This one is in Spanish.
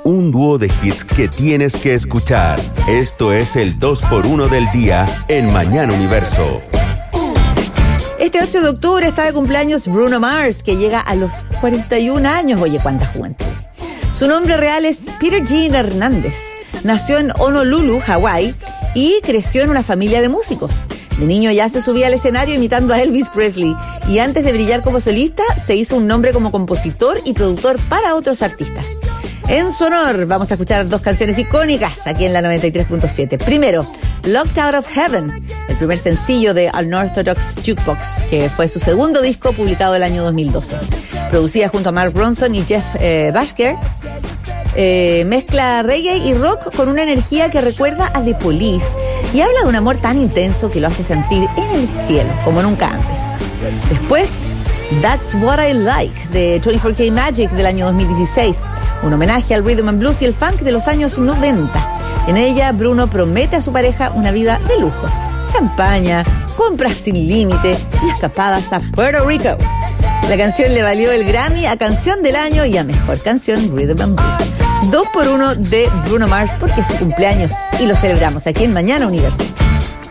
un dúo de hits que tienes que escuchar. Esto es el 2x1 del día en Mañana Universo. Este 8 de octubre está de cumpleaños Bruno Mars, que llega a los 41 años. Oye, cuánta juventud. Su nombre real es Peter Gene Hernández. Nació en Honolulu, Hawái, y creció en una familia de músicos. De niño ya se subía al escenario imitando a Elvis Presley, y antes de brillar como solista, se hizo un nombre como compositor y productor para otros artistas. En su honor, vamos a escuchar dos canciones icónicas aquí en la 93.7. Primero, Locked Out of Heaven, el primer sencillo de Unorthodox Jukebox, que fue su segundo disco publicado el año 2012. Producida junto a Mark Ronson y Jeff Bashker, mezcla reggae y rock con una energía que recuerda a The Police y habla de un amor tan intenso que lo hace sentir en el cielo, como nunca antes. Después, That's What I Like, de 24K Magic del año 2016, un homenaje al rhythm and blues y el funk de los años 90. En ella, Bruno promete a su pareja una vida de lujos, champaña, compras sin límite y escapadas a Puerto Rico. La canción le valió el Grammy a Canción del Año y a Mejor Canción Rhythm and Blues. 2x1 de Bruno Mars porque es su cumpleaños y lo celebramos aquí en Mañana Universo.